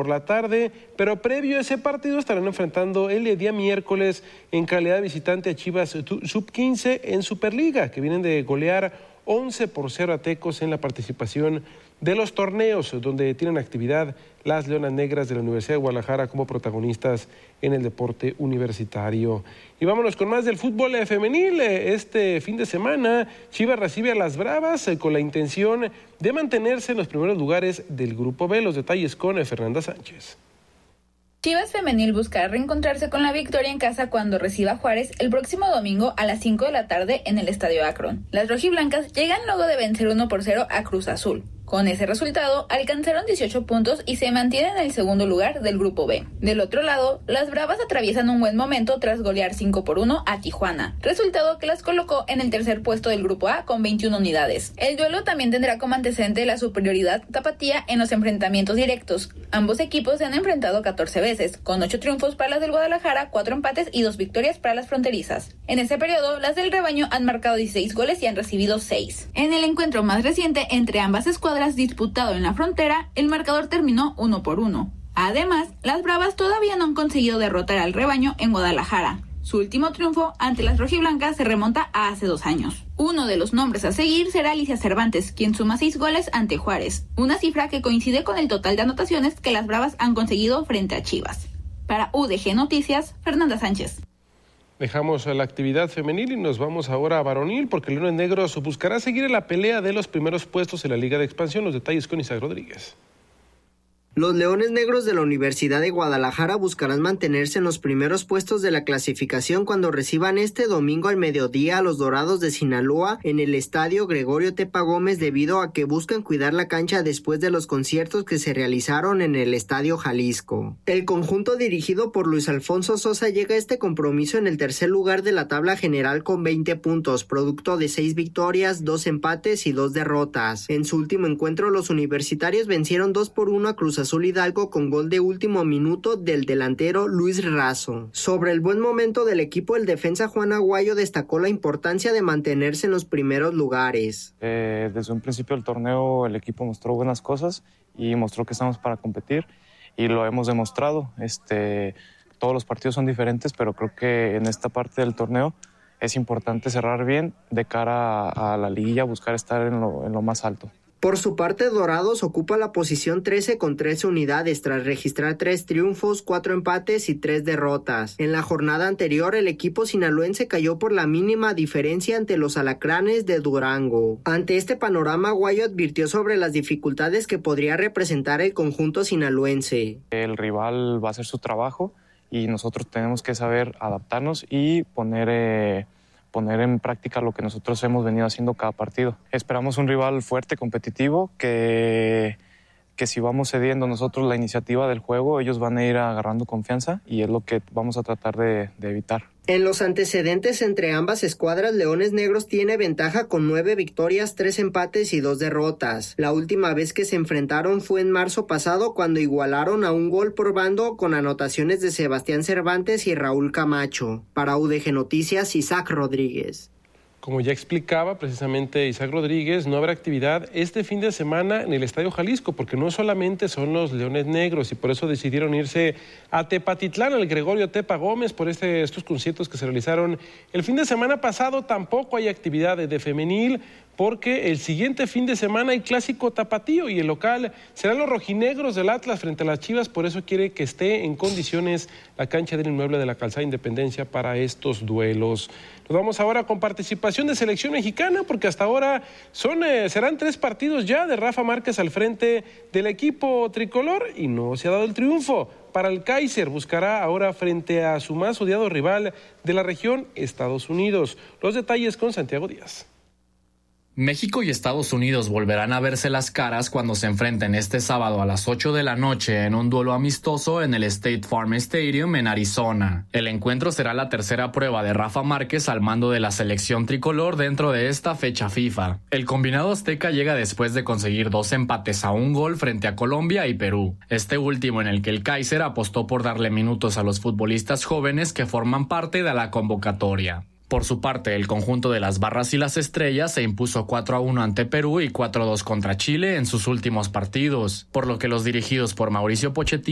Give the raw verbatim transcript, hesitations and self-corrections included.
por la tarde, pero previo a ese partido estarán enfrentando el día miércoles en calidad de visitante a Chivas sub quince en Superliga, que vienen de golear once por cero a Tecos en la participación de los torneos donde tienen actividad las Leonas Negras de la Universidad de Guadalajara como protagonistas en el deporte universitario. Y vámonos con más del fútbol femenil. Este fin de semana Chivas recibe a las Bravas con la intención de mantenerse en los primeros lugares del Grupo B. Los detalles con Fernanda Sánchez. Chivas Femenil buscará reencontrarse con la victoria en casa cuando reciba a Juárez el próximo domingo a las cinco de la tarde en el Estadio Akron. Las rojiblancas llegan luego de vencer uno por cero a Cruz Azul. Con ese resultado, alcanzaron dieciocho puntos y se mantienen en el segundo lugar del Grupo B. Del otro lado, las Bravas atraviesan un buen momento tras golear cinco por uno a Tijuana, resultado que las colocó en el tercer puesto del Grupo A con veintiuna unidades. El duelo también tendrá como antecedente la superioridad tapatía en los enfrentamientos directos. Ambos equipos se han enfrentado catorce veces, con ocho triunfos para las del Guadalajara, cuatro empates y dos victorias para las fronterizas. En ese periodo, las del rebaño han marcado dieciséis goles y han recibido seis. En el encuentro más reciente entre ambas escuadras disputado en la frontera, el marcador terminó uno por uno. Además, las Bravas todavía no han conseguido derrotar al rebaño en Guadalajara. Su último triunfo ante las rojiblancas se remonta a hace dos años. Uno de los nombres a seguir será Alicia Cervantes, quien suma seis goles ante Juárez, una cifra que coincide con el total de anotaciones que las Bravas han conseguido frente a Chivas. Para U D G Noticias, Fernanda Sánchez. Dejamos la actividad femenil y nos vamos ahora a varonil, porque Leones Negros buscará seguir en la pelea de los primeros puestos en la Liga de Expansión. Los detalles con Isaac Rodríguez. Los Leones Negros de la Universidad de Guadalajara buscarán mantenerse en los primeros puestos de la clasificación cuando reciban este domingo al mediodía a los Dorados de Sinaloa en el estadio Gregorio Tepa Gómez, debido a que buscan cuidar la cancha después de los conciertos que se realizaron en el Estadio Jalisco. El conjunto dirigido por Luis Alfonso Sosa llega a este compromiso en el tercer lugar de la tabla general con veinte puntos, producto de seis victorias, dos empates y dos derrotas. En su último encuentro, los universitarios vencieron dos por uno a Cruz Azul Hidalgo con gol de último minuto del delantero Luis Razo. Sobre el buen momento del equipo, el defensa Juan Aguayo destacó la importancia de mantenerse en los primeros lugares. Eh, desde un principio del torneo el equipo mostró buenas cosas y mostró que estamos para competir y lo hemos demostrado. Este, todos los partidos son diferentes, pero creo que en esta parte del torneo es importante cerrar bien de cara a, a la liguilla, buscar estar en lo, en lo más alto. Por su parte, Dorados ocupa la posición trece con trece unidades tras registrar tres triunfos, cuatro empates y tres derrotas. En la jornada anterior, el equipo sinaloense cayó por la mínima diferencia ante los Alacranes de Durango. Ante este panorama, Guayo advirtió sobre las dificultades que podría representar el conjunto sinaloense. El rival va a hacer su trabajo y nosotros tenemos que saber adaptarnos y poner... Eh, poner en práctica lo que nosotros hemos venido haciendo cada partido. Esperamos un rival fuerte, competitivo, que, que si vamos cediendo nosotros la iniciativa del juego, ellos van a ir agarrando confianza y es lo que vamos a tratar de, de evitar. En los antecedentes entre ambas escuadras, Leones Negros tiene ventaja con nueve victorias, tres empates y dos derrotas. La última vez que se enfrentaron fue en marzo pasado, cuando igualaron a un gol por bando con anotaciones de Sebastián Cervantes y Raúl Camacho. Para U D G Noticias, Isaac Rodríguez. Como ya explicaba precisamente Isaac Rodríguez, no habrá actividad este fin de semana en el Estadio Jalisco, porque no solamente son los Leones Negros y por eso decidieron irse a Tepatitlán, al Gregorio Tepa Gómez, por este, estos conciertos que se realizaron el fin de semana pasado. Tampoco hay actividad de, de femenil, porque el siguiente fin de semana hay clásico tapatío y el local serán los rojinegros del Atlas frente a las Chivas. Por eso quiere que esté en condiciones la cancha del inmueble de la Calzada Independencia para estos duelos. Nos vamos ahora con participación de selección mexicana, porque hasta ahora son, eh, serán tres partidos ya de Rafa Márquez al frente del equipo tricolor y no se ha dado el triunfo. Para el Kaiser buscará ahora frente a su más odiado rival de la región, Estados Unidos. Los detalles con Santiago Díaz. México y Estados Unidos volverán a verse las caras cuando se enfrenten este sábado a las ocho de la noche en un duelo amistoso en el State Farm Stadium en Arizona. El encuentro será la tercera prueba de Rafa Márquez al mando de la selección tricolor dentro de esta fecha FIFA. El combinado azteca llega después de conseguir dos empates a un gol frente a Colombia y Perú, este último en el que el Kaiser apostó por darle minutos a los futbolistas jóvenes que forman parte de la convocatoria. Por su parte, el conjunto de las Barras y las Estrellas se impuso cuatro a uno ante Perú y cuatro a dos contra Chile en sus últimos partidos, por lo que los dirigidos por Mauricio Pochettino